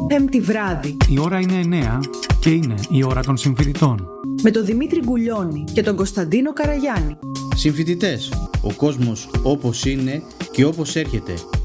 Πέμπτη βράδυ. Η ώρα είναι 9 και είναι η ώρα των συμφοιτητών. Με τον Δημήτρη Γκουλιώνη και τον Κωνσταντίνο Καραγιάννη. Συμφοιτητές, ο κόσμος όπως είναι και όπως έρχεται.